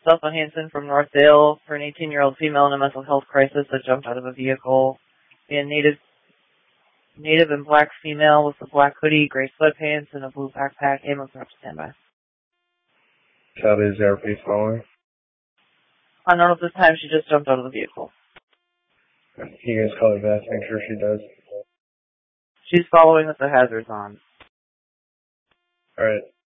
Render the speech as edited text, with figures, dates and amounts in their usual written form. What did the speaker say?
Delta Hansen from Northdale for an 18-year-old female in a mental health crisis that jumped out of a vehicle. A native and black female with a black hoodie, gray sweatpants, and a blue backpack. Ambulance up to standby. Copy, is there a following? Unknown at this time, she just jumped out of the vehicle. Can you guys call her back? Make sure she does. She's following with the hazards on. Alright.